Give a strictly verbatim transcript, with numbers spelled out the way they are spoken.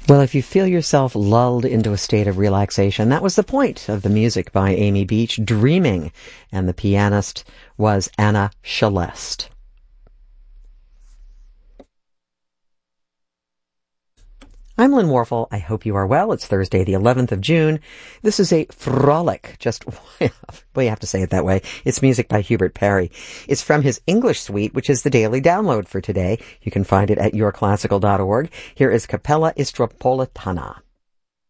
Well, if you feel yourself lulled into a state of relaxation, that was the point of the music by Amy Beach, Dreaming, and the pianist was Anna Shelest. I'm Lynn Warfel. I hope you are well. It's Thursday, the eleventh of June. This is a frolic, just, well, you have to say it that way. It's music by Hubert Parry. It's from his English suite, which is the daily download for today. You can find it at your classical dot org. Here is Capella Istropolitana.